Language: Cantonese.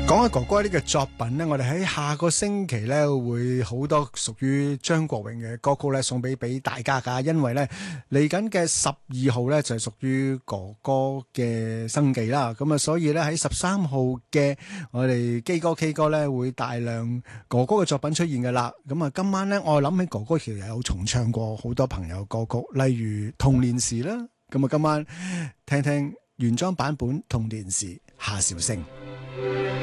講下哥哥呢個作品呢，我哋喺下個星期呢會好多屬於張國榮嘅歌曲呢送俾大家噶，因為呢嚟緊嘅12號呢就係屬於哥哥嘅生忌啦，咁啊所以呢喺13號嘅我哋基哥 K 歌呢會大量哥哥嘅作品出現噶啦，咁啊今晚呢我諗起哥哥其實有重唱過好多朋友歌曲，例如童年時啦，咁啊今晚聽聽原裝版本童年時夏韶聲。